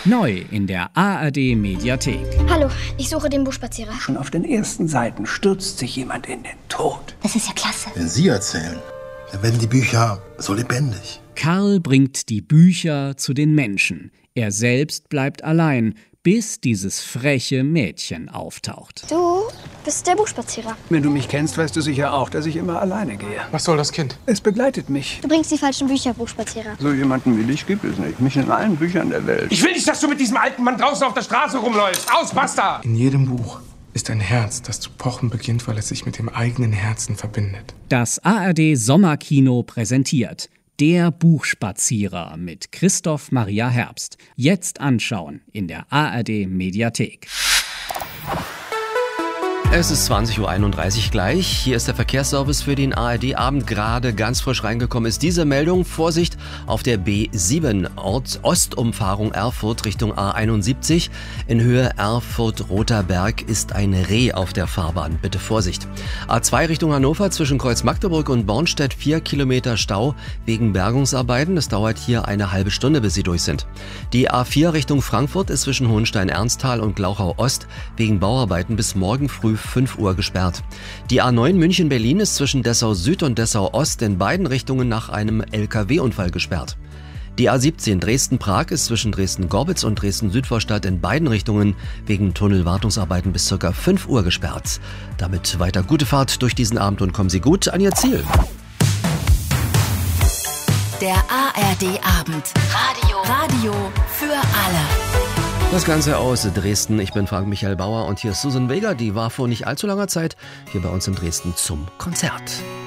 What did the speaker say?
Neu in der ARD-Mediathek. Hallo, ich suche den Buchspazierer. Schon auf den ersten Seiten stürzt sich jemand in den Tod. Das ist ja klasse. Wenn Sie erzählen, dann werden die Bücher so lebendig. Karl bringt die Bücher zu den Menschen. Er selbst bleibt allein, bis dieses freche Mädchen auftaucht. Du bist der Buchspazierer. Wenn du mich kennst, weißt du sicher auch, dass ich immer alleine gehe. Was soll das Kind? Es begleitet mich. Du bringst die falschen Bücher, Buchspazierer. So jemanden wie dich gibt es nicht. Mich in allen Büchern der Welt. Ich will nicht, dass du mit diesem alten Mann draußen auf der Straße rumläufst. Aus, basta! In jedem Buch ist ein Herz, das zu pochen beginnt, weil es sich mit dem eigenen Herzen verbindet. Das ARD Sommerkino präsentiert Der Buchspazierer mit Christoph Maria Herbst. Jetzt anschauen in der ARD Mediathek. Es ist 20.31 Uhr gleich. Hier ist der Verkehrsservice für den ARD-Abend. Gerade ganz frisch reingekommen ist diese Meldung. Vorsicht auf der B7 Ostumfahrung Erfurt Richtung A71. In Höhe Erfurt-Roter Berg ist ein Reh auf der Fahrbahn. Bitte Vorsicht. A2 Richtung Hannover zwischen Kreuz Magdeburg und Bornstedt 4 Kilometer Stau wegen Bergungsarbeiten. Es dauert hier eine halbe Stunde, bis Sie durch sind. Die A4 Richtung Frankfurt ist zwischen Hohenstein-Ernsthal und Glauchau-Ost wegen Bauarbeiten bis morgen früh 5 Uhr gesperrt. Die A9 München-Berlin ist zwischen Dessau Süd und Dessau Ost in beiden Richtungen nach einem LKW-Unfall gesperrt. Die A17 Dresden-Prag ist zwischen Dresden-Gorbitz und Dresden-Südvorstadt in beiden Richtungen wegen Tunnelwartungsarbeiten bis ca. 5 Uhr gesperrt. Damit weiter gute Fahrt durch diesen Abend und kommen Sie gut an Ihr Ziel. Der ARD-Abend. Radio für alle. Das Ganze aus Dresden. Ich bin Frank Michael Bauer und hier ist Susan Vega. Die war vor nicht allzu langer Zeit hier bei uns in Dresden zum Konzert.